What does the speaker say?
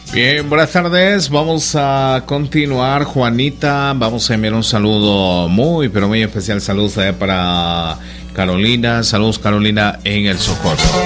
Bien, buenas tardes. Vamos a continuar, Juanita. Vamos a enviar un saludo muy, pero muy especial. Saludos para Carolina. Saludos, Carolina, en el Socorro.